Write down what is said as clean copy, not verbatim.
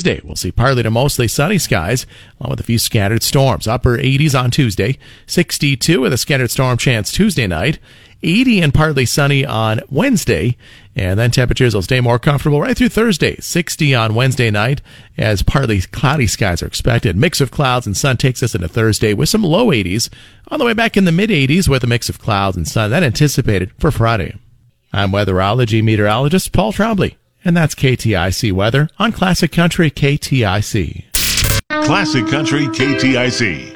Wednesday, we'll see partly to mostly sunny skies, along with a few scattered storms. Upper 80s on Tuesday, 62 with a scattered storm chance Tuesday night, 80 and partly sunny on Wednesday, and then temperatures will stay more comfortable right through Thursday. 60 on Wednesday night as partly cloudy skies are expected. Mix of clouds and sun takes us into Thursday with some low 80s, on the way back in the mid 80s with a mix of clouds and sun. That anticipated for Friday. I'm weatherology meteorologist Paul Trombley, and that's KTIC weather on Classic Country KTIC. Classic Country KTIC.